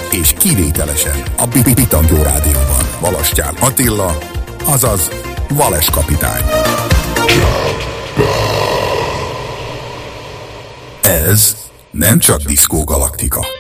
és kivételesen a Bitangó Rádióban Valastyán Attila, azaz Vales kapitány. Ez nem csak Diszkó Galaktika.